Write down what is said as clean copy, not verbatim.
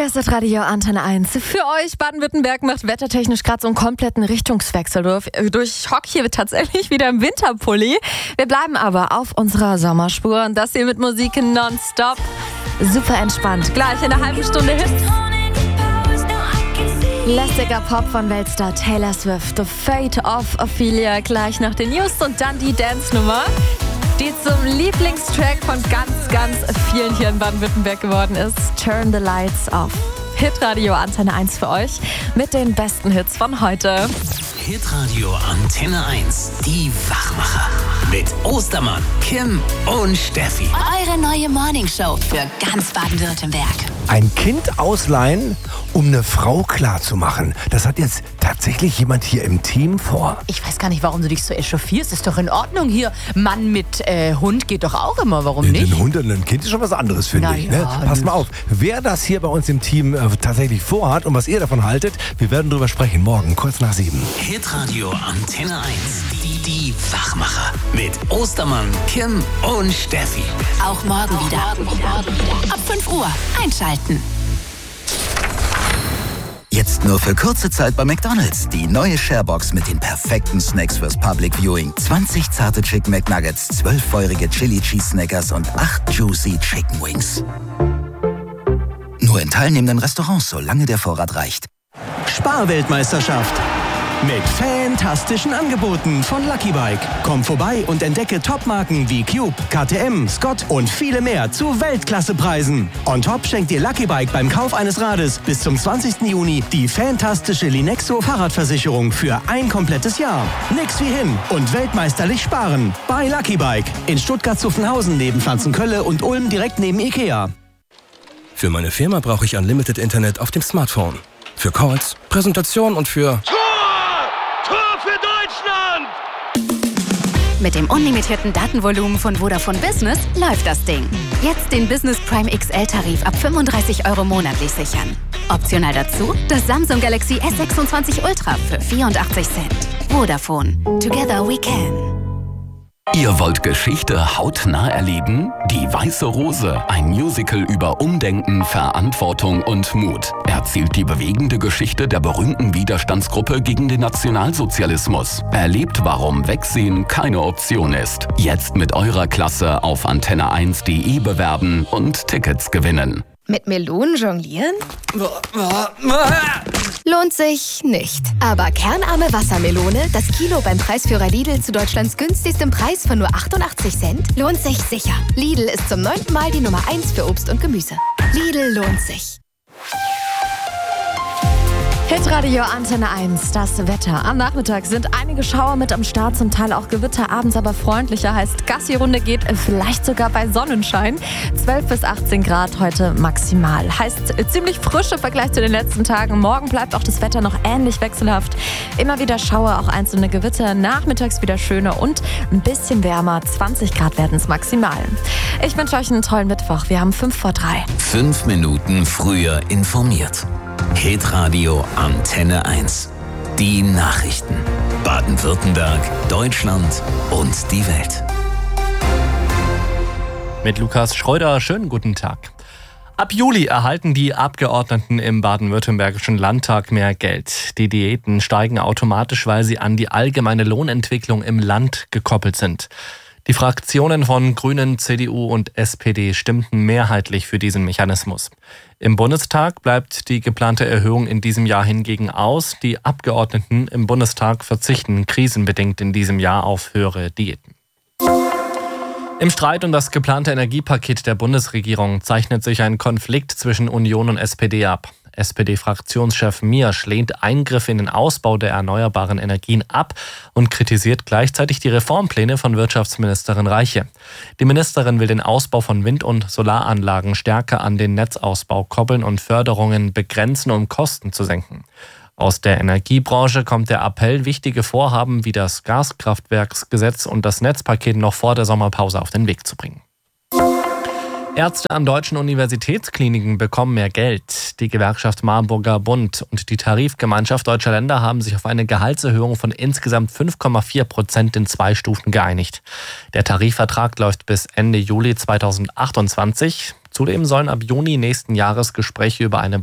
Hier ist das Radio Antenne 1. Für euch, Baden-Württemberg macht wettertechnisch gerade so einen kompletten Richtungswechsel durch. Ich hock hier tatsächlich wieder im Winterpulli. Wir bleiben aber auf unserer Sommerspur und das hier mit Musik nonstop. Super entspannt. Gleich in einer halben Stunde Hits. Lästiger Pop von Weltstar Taylor Swift. The Fate of Ophelia gleich nach den News und dann die Dance-Nummer, die zum Lieblingstrack von ganz vielen hier in Baden-Württemberg geworden ist. Turn the Lights Off. Hitradio Antenne 1 für euch mit den besten Hits von heute. Hitradio Antenne 1, die Wachmacher. Mit Ostermann, Kim und Steffi. Eure neue Morningshow für ganz Baden-Württemberg. Ein Kind ausleihen, um eine Frau klarzumachen. Das hat jetzt tatsächlich jemand hier im Team vor. Ich weiß gar nicht, warum du dich so echauffierst. Ist doch in Ordnung hier. Mann mit Hund geht doch auch immer. Warum nicht? Ein Hund und ein Kind ist schon was anderes, finde ich. Ne? Passt mal auf. Wer das hier bei uns im Team tatsächlich vorhat und was ihr davon haltet, wir werden drüber sprechen. Morgen, kurz nach 7. Hitradio Antenne 1, die Wachmacher. Mit Ostermann, Kim und Steffi. Auch morgen wieder. Ab 5 Uhr einschalten. Jetzt nur für kurze Zeit bei McDonald's. Die neue Sharebox mit den perfekten Snacks fürs Public Viewing. 20 zarte Chicken McNuggets, 12 feurige Chili Cheese Snackers und 8 juicy Chicken Wings. Nur in teilnehmenden Restaurants, solange der Vorrat reicht. Sparweltmeisterschaft. Mit fantastischen Angeboten von Lucky Bike. Komm vorbei und entdecke Topmarken wie Cube, KTM, Scott und viele mehr zu Weltklassepreisen. On top schenkt dir Lucky Bike beim Kauf eines Rades bis zum 20. Juni die fantastische Linexo Fahrradversicherung für ein komplettes Jahr. Nix wie hin und weltmeisterlich sparen. Bei Lucky Bike in Stuttgart-Zuffenhausen neben Pflanzenkölle und Ulm direkt neben Ikea. Für meine Firma brauche ich Unlimited Internet auf dem Smartphone. Für Calls, Präsentation und für... Tor für Deutschland! Mit dem unlimitierten Datenvolumen von Vodafone Business läuft das Ding. Jetzt den Business Prime XL-Tarif ab 35 € monatlich sichern. Optional dazu das Samsung Galaxy S26 Ultra für 84 Cent. Vodafone. Together we can. Ihr wollt Geschichte hautnah erleben? Die Weiße Rose, ein Musical über Umdenken, Verantwortung und Mut, erzählt die bewegende Geschichte der berühmten Widerstandsgruppe gegen den Nationalsozialismus. Erlebt, warum Wegsehen keine Option ist. Jetzt mit eurer Klasse auf antenne1.de bewerben und Tickets gewinnen. Mit Melonen jonglieren? Lohnt sich nicht. Aber kernarme Wassermelone, das Kilo beim Preisführer Lidl zu Deutschlands günstigstem Preis von nur 88 Cent, lohnt sich sicher. Lidl ist zum 9. Mal die Nummer 1 für Obst und Gemüse. Lidl lohnt sich. Hitradio Antenne 1, das Wetter. Am Nachmittag sind einige Schauer mit am Start, zum Teil auch Gewitter, abends aber freundlicher. Heißt, Gassi-Runde geht vielleicht sogar bei Sonnenschein. 12 bis 18 Grad heute maximal. Heißt, ziemlich frisch im Vergleich zu den letzten Tagen. Morgen bleibt auch das Wetter noch ähnlich wechselhaft. Immer wieder Schauer, auch einzelne Gewitter. Nachmittags wieder schöner und ein bisschen wärmer. 20 Grad werden es maximal. Ich wünsche euch einen tollen Mittwoch. Wir haben 5:03. 5 Minuten früher informiert. Hitradio Antenne 1. Die Nachrichten. Baden-Württemberg, Deutschland und die Welt. Mit Lukas Schreuder, schönen guten Tag. Ab Juli erhalten die Abgeordneten im baden-württembergischen Landtag mehr Geld. Die Diäten steigen automatisch, weil sie an die allgemeine Lohnentwicklung im Land gekoppelt sind. Die Fraktionen von Grünen, CDU und SPD stimmten mehrheitlich für diesen Mechanismus. Im Bundestag bleibt die geplante Erhöhung in diesem Jahr hingegen aus. Die Abgeordneten im Bundestag verzichten krisenbedingt in diesem Jahr auf höhere Diäten. Im Streit um das geplante Energiepaket der Bundesregierung zeichnet sich ein Konflikt zwischen Union und SPD ab. SPD-Fraktionschef Miersch lehnt Eingriffe in den Ausbau der erneuerbaren Energien ab und kritisiert gleichzeitig die Reformpläne von Wirtschaftsministerin Reiche. Die Ministerin will den Ausbau von Wind- und Solaranlagen stärker an den Netzausbau koppeln und Förderungen begrenzen, um Kosten zu senken. Aus der Energiebranche kommt der Appell, wichtige Vorhaben wie das Gaskraftwerksgesetz und das Netzpaket noch vor der Sommerpause auf den Weg zu bringen. Ärzte an deutschen Universitätskliniken bekommen mehr Geld. Die Gewerkschaft Marburger Bund und die Tarifgemeinschaft Deutscher Länder haben sich auf eine Gehaltserhöhung von insgesamt 5,4% in 2 Stufen geeinigt. Der Tarifvertrag läuft bis Ende Juli 2028. Zudem sollen ab Juni nächsten Jahres Gespräche über eine